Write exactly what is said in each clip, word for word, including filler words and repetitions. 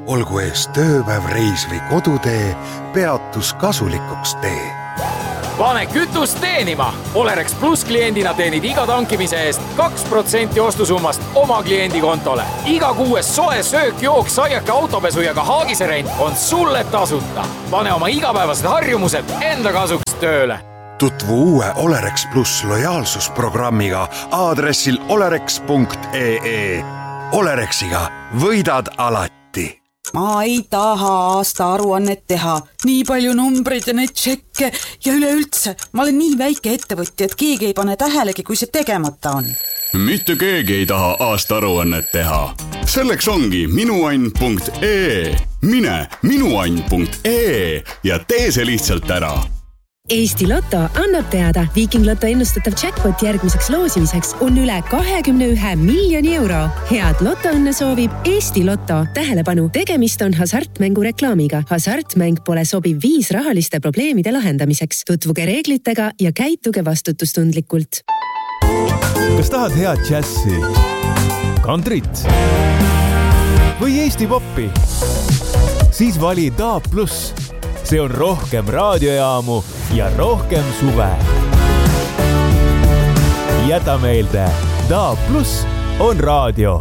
olgu ees tööpäev, reis või kodutee, peatus kasulikuks tee. Pane kütust teenima! Olerex Plus kliendina teenid iga tankimise eest kaks protsenti ostusummast oma kliendi kontole. Iga kuues soe söök, jook, saiake, autopesu ja ka haagiserent on sulle tasuta. Pane oma igapäevased harjumused enda kasuks tööle. Tutvu uue Olerex Plus lojaalsusprogrammiga aadressil olerex punkt ee. Olerexiga võidad alati. Ma ei taha aasta aruannet teha. Nii palju numbreid ja neid tšekke ja üleüldse. Ma olen nii väike ettevõtja, et keegi ei pane tähelegi, kui see tegemata on. Mitte keegi ei taha aasta aruannet teha. Selleks ongi minuann punkt ee. Mine minuann punkt ee ja tee see lihtsalt ära. Eesti Lotto annab teada, Viiking Lotto ennustatav jackpot järgmiseks loosimiseks on üle kahekümne ühe miljoni euro. Head lotoõnne soovib Eesti Lotto. Tähelepanu, tegemist on hasartmängu reklaamiga. Hasartmäng pole sobiv viis rahaliste probleemide lahendamiseks. Tutvuge reeglitega ja käituge vastutustundlikult. Kas tahad head džässi, kantrit või Eesti poppi? Siis vali D A B plus. See on rohkem raadiojaamu ja rohkem suve. Jäta meelde, D A B plus on raadio.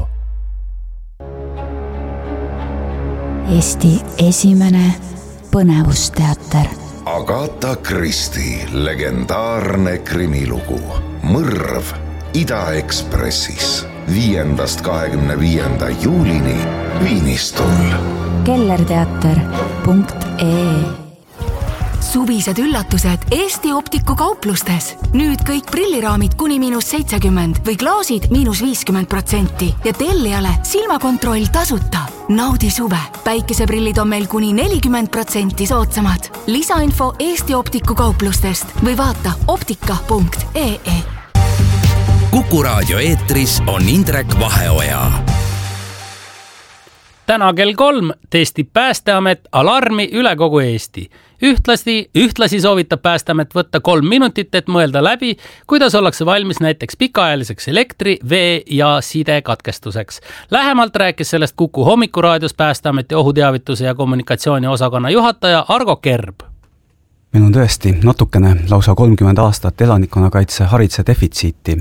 Eesti esimene põnevusteater. Agatha Christie legendaarne krimilugu Mõrv Ida-Ekspressis viiendast kahekümne viienda juulini Viinistul. kellerteater punkt ee. Suvised üllatused Eesti Optiku kauplustes. Nüüd kõik prilliraamid kuni miinus seitsekümmend või klaasid miinus viiskümmend protsenti ja tellijale silmakontroll tasuta. Naudi suve. Päikeseprillid on meil kuni nelikümmend protsenti soodsamad. Lisainfo Eesti Optiku kauplustest või vaata optika punkt ee. Kuku raadio eetris on Indrek Vaheoja. Täna kell kolm testib Päästeamet alarmi üle kogu Eesti. Ühtlasi, ühtlasi soovitab Päästeamet võtta kolm minutit, et mõelda läbi, kuidas ollakse valmis näiteks pikaajaliseks elektri, vee ja side katkestuseks. Lähemalt rääkis sellest Kuku hommikuraadios Päästeameti ohuteavituse ja kommunikatsiooni osakonna juhataja Argo Kerb. Meil on tõesti natukene lausa kolmkümmend aastat elanikkonnakaitse hariduse defitsiiti.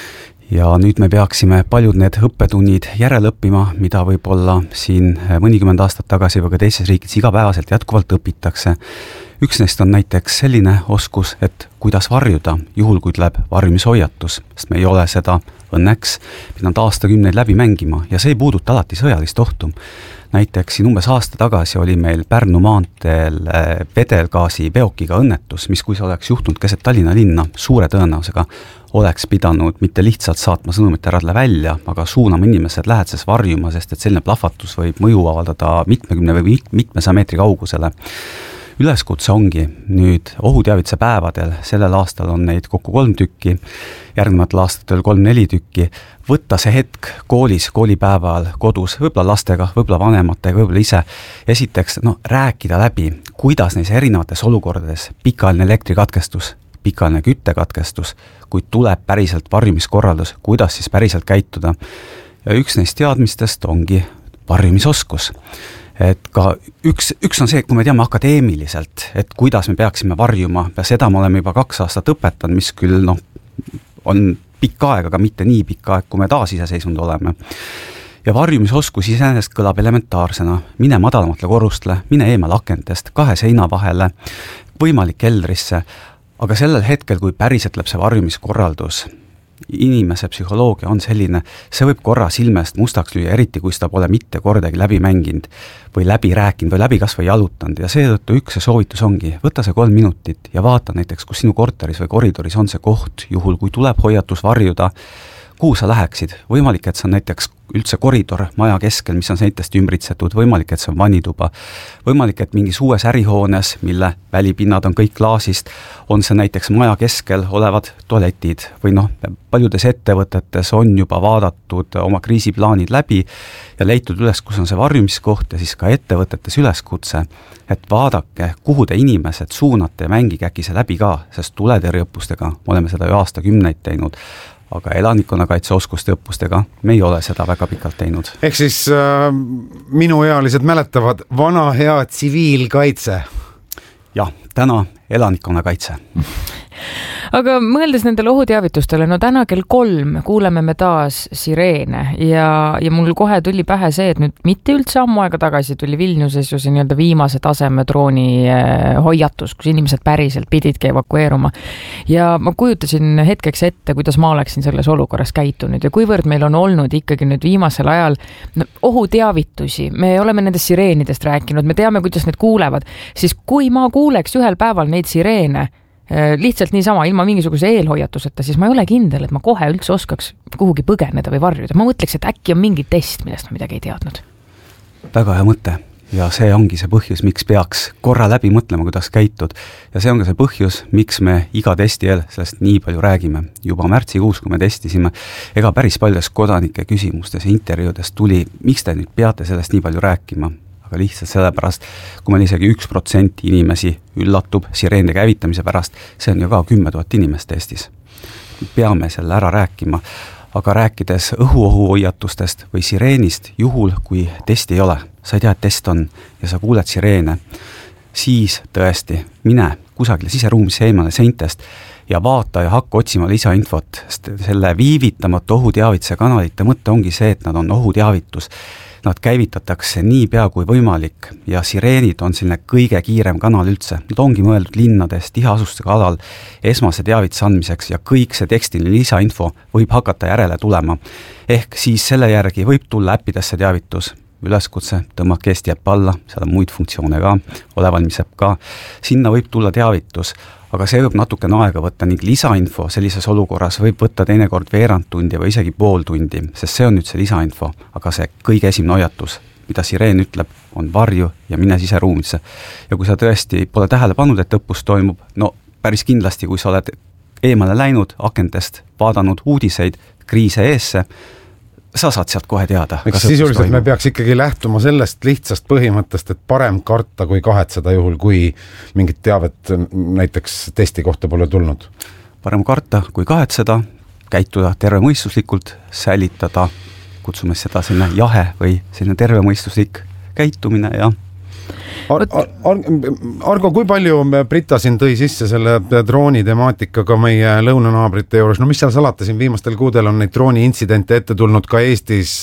Ja nüüd me peaksime paljud need õppetunnid järele õppima, mida võib-olla siin mõnikümmend aastat tagasi või ka teises riikides igapäevaselt jätkuvalt õpitakse. Üks neist on näiteks selline oskus, et kuidas varjuda, juhul kui tuleb varjumishoiatus, sest me ei ole seda õnneks pidanud aastakümneid läbi mängima ja see ei puuduta alati sõjalist ohtu. Näiteks siin umbes aasta tagasi oli meil Pärnu maanteel vedelgaasi veokiga õnnetus, mis kui see oleks juhtunud keset Tallinna linna, suure tõenäosusega oleks pidanud mitte lihtsalt saatma sõnumit äradle välja, aga suunama inimesed lähedses varjuma, sest et selline plahvatus võib mõju avaldada mitmekümne või mitmesaja meetri kaugusele. Üleskutse ongi nüüd ohuteavituse päevadel, sellel aastal on neid kokku kolm tükki, järgnevatel aastatel kolm-neli tükki, võtta see hetk koolis, koolipäeval, kodus, võib-olla lastega, võib-olla vanematega, võib-olla ise, esiteks no, rääkida läbi, kuidas neis erinevates olukordades pikaajaline elektrikatkestus, pikaajaline küttekatkestus, kui tuleb päriselt varjumiskorraldus, kuidas siis päriselt käituda. Ja üks neist teadmistest ongi varjumisoskus. Et ka üks, üks on see, kui me teame akadeemiliselt, et kuidas me peaksime varjuma, ja seda me oleme juba kaks aastat õpetanud, mis küll no, on pikk aeg, aga mitte nii pikk aeg, kui me taas iseseisvunud oleme. Ja varjumisoskus iseenesest kõlab elementaarsena, mine madalamatele korrustele, mine eemal akentest, kahe seina vahele, võimalik keldrisse, aga sellel hetkel, kui päriselt läheb see varjumiskorraldus, inimese psühholoogia on selline, see võib korra silmest mustaks lüüa, eriti kui seda pole mitte kordagi läbi mänginud või läbi rääkinud või läbi kas või jalutanud ja seetõttu üks see soovitus ongi, võta see kolm minutit ja vaata näiteks, kus sinu korteris või koridoris on see koht, juhul kui tuleb hoiatus varjuda, kuhu sa läheksid, võimalik, et see on näiteks üldse koridor maja keskel, mis on seintest ümbritsetud, võimalik, et see on vanituba, võimalik, et mingis uues ärihoones, mille välipinnad on kõik klaasist, on see näiteks maja keskel olevad tualetid või noh, paljudes ettevõtetes on juba vaadatud oma kriisiplaanid läbi ja leitud üles, kus on see varjumiskoht ja siis ka ettevõtetes üleskutse, et vaadake, kuhu te inimesed suunate ja mängige äkki see läbi ka, sest tuletõrjeõppustega oleme seda ju aastakümneid teinud. aga elanikkonnakaitseoskuste õppustega me ei ole seda väga pikalt teinud. Ehk siis äh, minuealised mäletavad vana hea tsiviilkaitse. Jah, täna elanikkonnakaitse. Aga mõeldes nendele ohuteavitustele, no täna kell kolm kuuleme me taas sireene ja, ja mul kohe tuli pähe see, et nüüd mitte üldse ammu aega tagasi tuli Vilniuses ju see nii-öelda viimase taseme drooni hoiatus, kus inimesed päriselt pididki evakueeruma. Ja ma kujutasin hetkeks ette, kuidas ma oleksin selles olukorras käitunud ja kuivõrd meil on olnud ikkagi nüüd viimasel ajal no, ohuteavitusi, me oleme nendest sireenidest rääkinud, me teame, kuidas need kuulevad, siis kui ma kuuleks ühel päeval neid sireene, lihtsalt niisama ilma mingisuguse eelhoiatuseta, siis ma ei ole kindel, et ma kohe üldse oskaks kuhugi põgeneda või varjuda. Ma mõtleks, et äkki on mingi test, millest ma midagi ei teadnud. Väga hea mõte ja see ongi see põhjus, miks peaks korra läbi mõtlema, kuidas käitud. Ja see on ka see põhjus, miks me iga testi eel sellest nii palju räägime. Juba märtsikuus, kui me testisime, ega päris paljudes kodanike küsimustes ja intervjuudes tuli, miks te nüüd peate sellest nii palju rääkima? Aga lihtsalt sellepärast, kui meil isegi üks protsent inimesi üllatub sireende käivitamise pärast, see on ju ka kümme tuhat inimest Eestis. Peame selle ära rääkima, aga rääkides õhuohuhoiatustest või sireenist juhul, kui testi ei ole, sa ei tea, et test on ja sa kuuled sireene, siis tõesti mine kusagile siseruumisse eemale seintest ja vaata ja hakka otsima lisainfot, sest selle viivitamatu ohuteavituse kanalite mõte ongi see, et nad on ohuteavitus. Nad käivitatakse nii pea kui võimalik ja sireenid on selline kõige kiirem kanal üldse. Nad ongi mõeldud linnades, tiheasustusega alal esmase teavituse andmiseks ja kõik see tekstiline lisainfo võib hakata järele tulema. Ehk siis selle järgi võib tulla äppidesse teavitus, üleskutse, tõmmake Eesti äpp alla, seal on muid funktsioone ka, ole valmis äpp ka, sinna võib tulla teavitus, aga see võib natukene aega võtta ning lisainfo sellises olukorras võib võtta teinekord veerand tundi või isegi pool tundi, sest see on nüüd see lisainfo, aga see kõige esimene hoiatus, mida sireen ütleb, on varju ja mine siseruumisse. Ja kui sa tõesti pole tähele pannud, et õppus toimub, no päris kindlasti, kui sa oled eemale läinud akentest, vaadanud uudiseid, kriise eesse, sa saad sealt kohe teada. Eks sisuliselt me peaks ikkagi lähtuma sellest lihtsast põhimõttest, et parem karta kui kahetseda juhul, kui mingit teavet näiteks testi kohta pole tulnud. Parem karta kui kahetseda, käituda tervemõistuslikult, säilitada, kutsume seda sinna jahe või sinna tervemõistuslik käitumine ja Ar Ar Argo, kui palju Brita siin tõi sisse selle drooni temaatikaga meie lõunanaabrite juures? No mis seal salata, siin viimastel kuudel on neid drooni intsidente ette tulnud ka Eestis.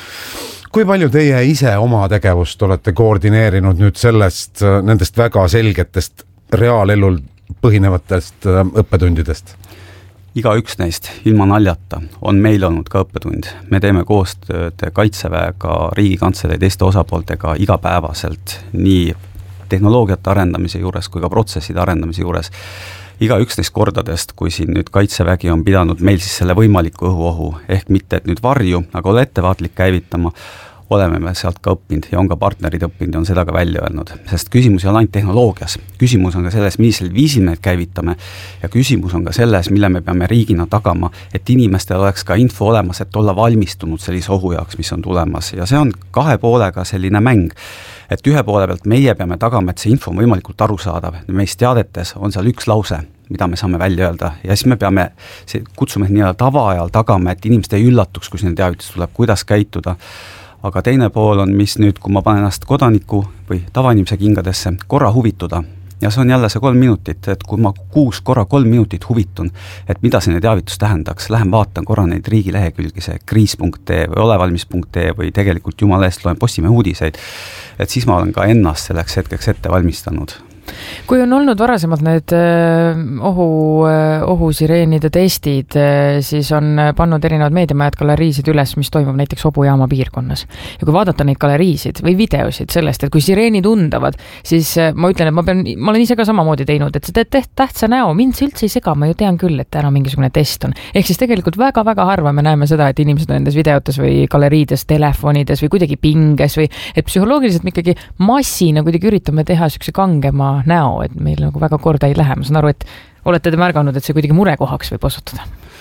Kui palju teie ise oma tegevust olete koordineerinud nüüd sellest, nendest väga selgetest reaalelul põhinevatest õppetundidest? Iga üks neist, ilma naljata, on meil olnud ka õppetund. Me teeme koostööd Kaitseväega, Riigikantselei teiste osapooltega igapäevaselt, nii tehnoloogiate arendamise juures kui ka protsesside arendamise juures. Iga üks neist kordadest, kui siin nüüd Kaitsevägi on pidanud meil siis selle võimaliku õhuohu, ehk mitte et nüüd varju, aga ole ettevaatlik käivitama, oleme me sealt ka õppinud ja on ka partnerid õppinud ja on seda ka välja öelnud. Sest küsimus ei ole ainult tehnoloogias, küsimus on ka selles, millisel viisil me käivitame ja küsimus on ka selles, mille me peame riigina tagama, et inimestel oleks ka info olemas, et olla valmistunud sellise ohu jaoks, mis on tulemas ja see on kahe poolega selline mäng, et ühe poole pealt meie peame tagama, et see info on võimalikult arusaadav. Meist teadetes on seal üks lause, mida me saame välja öelda ja siis me peame kutsume nii-öelda tavaajal tagama, et inimesed ei üllatuks, kui selline teavitus tuleb, kuidas käituda. Aga teine pool on, mis nüüd, kui ma panen ennast kodaniku või tavainimese kingadesse, korra huvituda. Ja see on jälle see kolm minutit, et kui ma kuus korra kolm minutit huvitun, et mida selline teavitus tähendaks, lähen vaatan korra neid riigilehekülgi, see kriis punkt ee või olevalmis punkt ee või tegelikult jumala eest loen Postimehe uudiseid, et siis ma olen ka ennast selleks hetkeks ette valmistanud. Kui on olnud varasemalt need ohu, ohusireenide testid, siis on pannud erinevad meediamajad galeriisid üles, mis toimub näiteks Hobujaama piirkonnas. Ja kui vaadata neid galeriisid või videosid sellest, et kui sireenid undavad, siis ma ütlen, et ma, pean, ma olen ise ka samamoodi teinud, et sa teed tähtsa näo, mind see üldse ei sega, ma ju tean küll, et täna mingisugune test on. Ehk siis tegelikult väga-väga harva me näeme seda, et inimesed on nendes videotes või galeriides, telefonides või kuidagi pinges või et psühholoogiliselt me ikkagi massina kuidagi üritame teha sükse kangema näo, et meil nagu väga korda ei lähe. Ma saan aru, et olete te märganud, et see kuidagi murekohaks võib osutuda?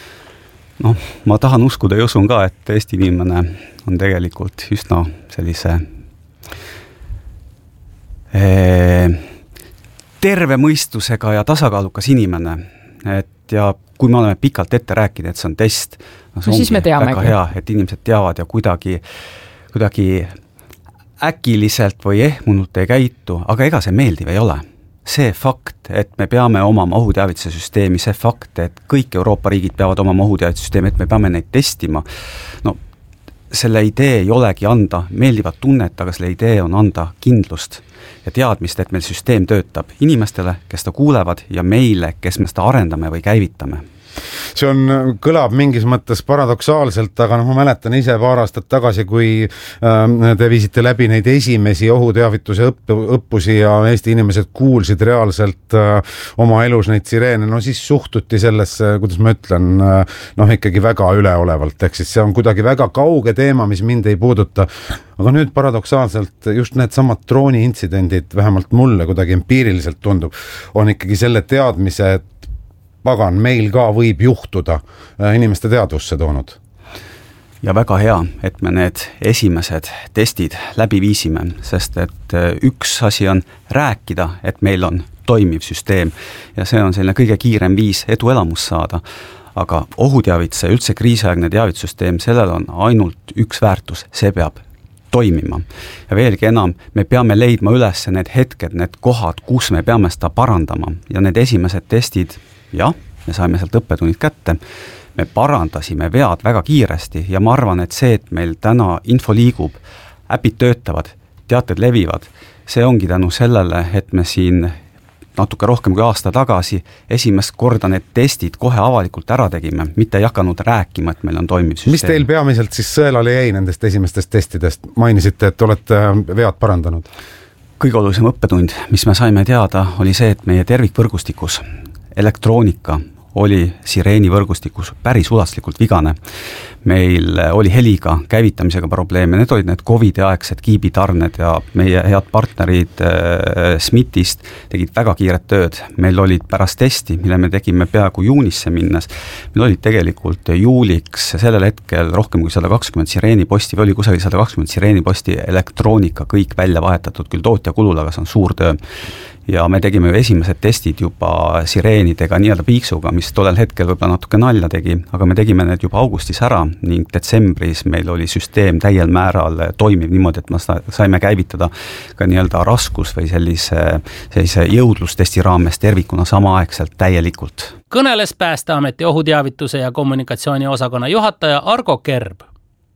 Noh, ma tahan uskuda ja usun ka, et Eesti inimene on tegelikult üsna sellise ee, terve mõistusega ja tasakaalukas inimene. Et ja kui me oleme pikalt ette rääkinud, et see on test, no see no, siis ongi väga hea, et inimesed teavad ja kuidagi, kuidagi äkiliselt või ehmunult ei käitu, aga ega see meeldiv ei ole. See fakt, et me peame omama ohuteavituse süsteemi, see fakt, et kõik Euroopa riigid peavad omama ohuteavituse süsteemi, et me peame neid testima, no selle idee ei olegi anda meeldivat tunnet, aga selle idee on anda kindlust ja teadmist, et meil süsteem töötab inimestele, kes ta kuulevad ja meile, kes me seda arendame või käivitame. See on, kõlab mingis mõttes paradoksaalselt, aga noh, ma mäletan ise paar aastat tagasi, kui äh, te viisite läbi neid esimesi ohuteavituse õpp, õppusi ja Eesti inimesed kuulsid reaalselt äh, oma elus neid sireene, no siis suhtuti sellesse, kuidas ma ütlen, äh, noh ikkagi väga üleolevalt, ehk siis see on kuidagi väga kauge teema, mis mind ei puuduta, aga nüüd paradoksaalselt just need samad drooni intsidendid, vähemalt mulle kuidagi empiiriliselt tundub, on ikkagi selle teadmise, et pagan, meil ka võib juhtuda inimeste teadvusse toonud. Ja väga hea, et me need esimesed testid läbi viisime, sest et üks asi on rääkida, et meil on toimiv süsteem ja see on selline kõige kiirem viis eduelamust saada, aga ohuteavituse, üldse kriisiaegne teavitussüsteem, sellel on ainult üks väärtus, see peab toimima. Ja veelgi enam, me peame leidma üles need hetked, need kohad, kus me peame seda parandama ja need esimesed testid jah, me saime sealt õppetunnid kätte, me parandasime vead väga kiiresti ja ma arvan, et see, et meil täna info liigub, äpid töötavad, teated levivad, see ongi tänu sellele, et me siin natuke rohkem kui aasta tagasi esimest korda need testid kohe avalikult ära tegime, mitte ei hakanud rääkima, et meil on toimiv süsteem. Mis teil peamiselt siis sõelale jäi nendest esimestest testidest? Mainisite, et olete vead parandanud. Kõige olulisem õppetund, mis me saime teada, oli see, et meie tervikvõrgustikus elektroonika oli sireeni võrgustikus päris ulatuslikult vigane. Meil oli heliga käivitamisega probleeme, need olid need Covidi aegsed kiibitarned ja meie head partnerid äh, Smithist tegid väga kiiret tööd. Meil olid pärast testi, mille me tegime peaaegu juunisse minnes, meil olid tegelikult juuliks sellel hetkel rohkem kui sada kakskümmend sireeniposti või oli kusagil sada kakskümmend sireeniposti elektroonika kõik välja vahetatud, küll tootja kulul, aga see on suur töö. Ja me tegime ju esimesed testid juba sireenidega nii-öelda piiksuga, mis tollel hetkel võib-olla natuke nalja tegi, aga me tegime need juba augustis ära ning detsembris meil oli süsteem täiel määral toimiv niimoodi, et me saime käivitada ka nii-öelda raskus või sellise, sellise jõudlustesti raames tervikuna samaaegselt täielikult. Kõneles Päästeameti ohuteavituse ja kommunikatsiooni osakonna juhataja Argo Kerb.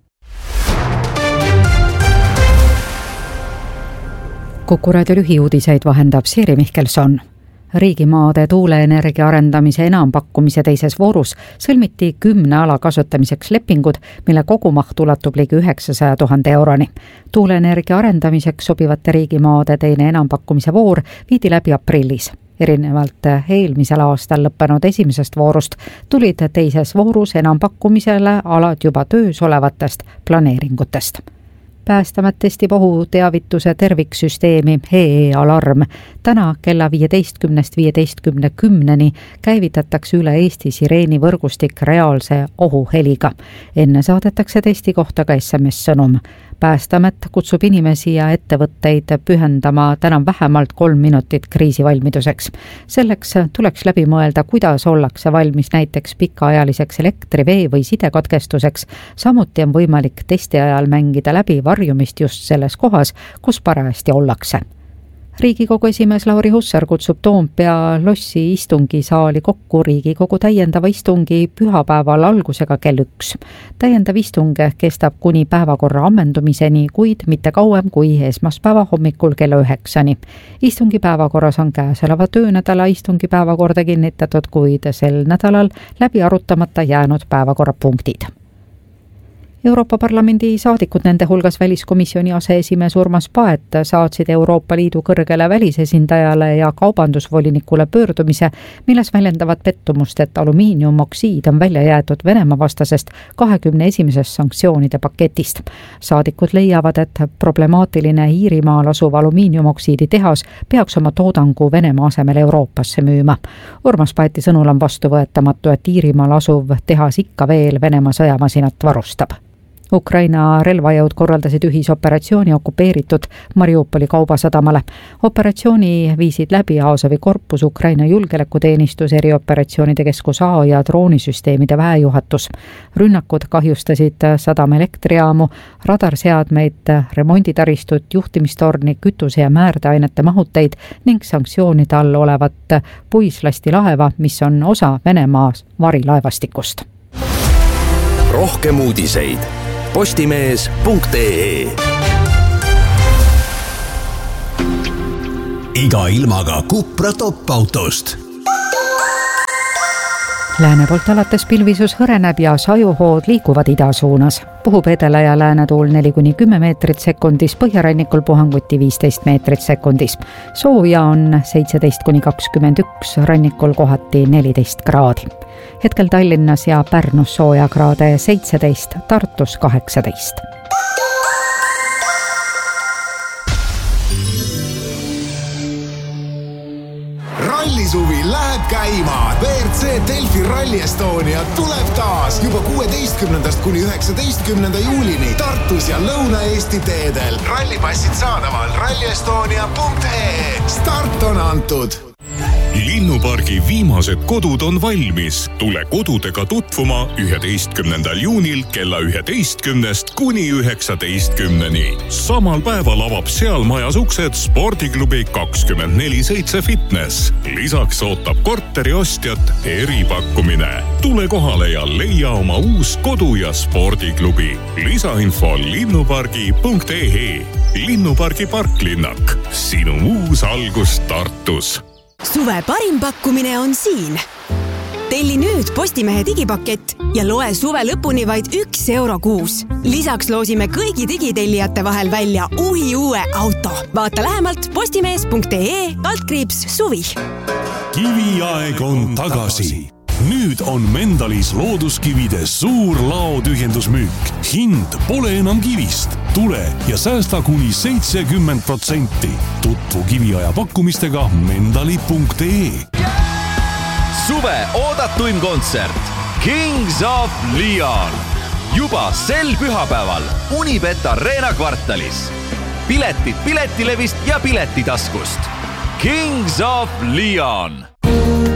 Kuku raadio lühiuudiseid vahendab Siiri Mihkelson. Riigimaade tuuleenergia arendamise enampakkumise teises voorus sõlmiti kümne ala kasutamiseks lepingud, mille kogumaht ulatub ligi üheksasaja tuhande euroni. Tuuleenergia arendamiseks sobivate riigimaade teine enampakkumise voor viidi läbi aprillis. Erinevalt eelmisel aastal lõppenud esimesest voorust tulid teises voorus enampakkumisele alad juba töös olevatest planeeringutest. Päästeamet testib ohuteavituse terviksüsteemi H E Alarm. Täna kella viieteistkümnest viieteistkümne kümneni käivitatakse üle Eesti sireeni võrgustik reaalse ohuheliga. Enne saadetakse testi kohta ka S M S-sõnum. Päästeamet kutsub inimesi ja ettevõtteid pühendama täna vähemalt kolm minutit kriisivalmiduseks. Selleks tuleks läbi mõelda, kuidas ollakse valmis näiteks pikaajaliseks elektri, vee või sidekatkestuseks. Samuti on võimalik testi ajal mängida läbi varjumist just selles kohas, kus parajasti ollakse. Riigikogu esimees Lauri Hussar kutsub Toompea lossi istungisaali kokku Riigikogu täiendava istungi pühapäeval algusega kell üks. Täiendav istung kestab kuni päevakorra ammendumiseni, kuid mitte kauem kui esmaspäeva hommikul kella üheksani. Istungi päevakorras on käesoleva töönädala istungi päevakorda kinnitatud, kuid sel nädalal läbi arutamata jäänud päevakorrapunktid. Euroopa Parlamendi saadikud, nende hulgas väliskomisjoni aseesimees Urmas Paet, saatsid Euroopa Liidu kõrgele välisesindajale ja kaubandusvolinikule pöördumise, milles väljendavad pettumust, et alumiiniumoksiid on välja jäetud Venemaa vastasest kahekümne esimesest sanktsioonide paketist. Saadikud leiavad, et problemaatiline Iirimaal asuv alumiiniumoksiidi tehas peaks oma toodangu Venemaa asemel Euroopasse müüma. Urmas Paeti sõnul on vastuvõetamatu, et Iirimaal asuv tehas ikka veel Venemaa sõjamasinat varustab. Ukraina relvajõud korraldasid ühisoperatsiooni okupeeritud Mariupoli kaubasadamale. Operatsiooni viisid läbi Azovi korpus, Ukraina julgeolekuteenistus, erioperatsioonide keskus A ja droonisüsteemide väejuhatus. Rünnakud kahjustasid sadama elektrijaamu, radarseadmeid, remonditaristut, juhtimistorni, kütuse ja määrdeainete mahuteid ning sanktsioonide all olevat puislasti laeva, mis on osa Venemaa varilaevastikust. Rohkem uudiseid postimees punkt ee. Iga ilmaga Cupra top-autost. Lääne poolt alates pilvisus hõreneb ja sajuhood liiguvad ida suunas. Puhub edela ja läänetuul neli kuni kümme meetrit sekundis, põhjarannikul puhanguti viisteist meetrit sekundis. Sooja on seitseteist kuni kakskümmend üks, rannikul kohati neliteist kraadi. Hetkel Tallinnas ja Pärnus sooja kraade seitseteist, Tartus kaheksateist. Rallisuvi läheb käima. B R C Delfi Rally Estonia tuleb taas juba kuueteistkümnendast kuni üheksateistkümnenda juulini Tartus ja Lõuna-Eesti teedel. Rallipassid saadaval ralli estonia punkt ee. Start on antud. Linnupargi viimased kodud on valmis. Tule kodudega tutvuma üheteistkümnendal juunil kella üheteistkümnest kuni üheksateistkümneni. Samal päeval avab seal majas uksed spordiklubi kakskümmend neli seitse fitness. Lisaks ootab korteri ostjat eripakkumine. Tule kohale ja leia oma uus kodu ja spordiklubi. Lisainfo linnupargi punkt ee. Linnupargi parklinnak. Sinu uus algus Tartus. Suve parim pakkumine on siin. Telli nüüd Postimehe digipakett ja loe suve lõpuni vaid üks euro kuus. Lisaks loosime kõigi digitellijate vahel välja uhi uue auto. Vaata lähemalt postimees punkt ee kaldkriips suvi. Kiviaeg on tagasi. Nüüd on Mendalis looduskivide suur laotühjendusmüük. Hind pole enam kivist. Tule ja säästa kuni seitsekümmend protsenti. Tutvu kiviaja pakkumistega mendali punkt ee. Suve oodatuim kontsert Kings of Leon. Juba sel pühapäeval Unibet Arena kvartalis. Piletid Piletilevist ja Piletitaskust. Kings of Leon.